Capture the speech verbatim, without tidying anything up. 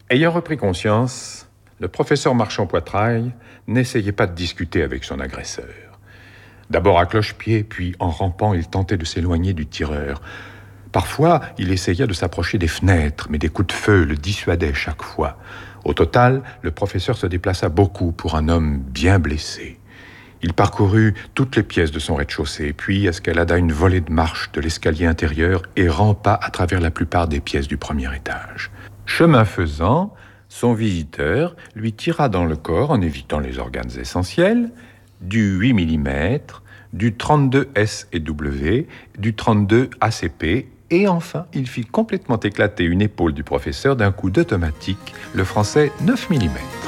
Ayant repris conscience, le professeur Marchand-Poitrail n'essayait pas de discuter avec son agresseur. D'abord à cloche-pied, puis en rampant, il tentait de s'éloigner du tireur. Parfois, il essaya de s'approcher des fenêtres, mais des coups de feu le dissuadaient chaque fois. Au total, le professeur se déplaça beaucoup pour un homme bien blessé. Il parcourut toutes les pièces de son rez-de-chaussée, puis escalada une volée de marches de l'escalier intérieur et rampa à travers la plupart des pièces du premier étage. Chemin faisant, son visiteur lui tira dans le corps, en évitant les organes essentiels, du huit millimètres, du trente-deux S et W, du trente-deux A C P, et enfin, il fit complètement éclater une épaule du professeur d'un coup d'automatique, le français neuf millimètres.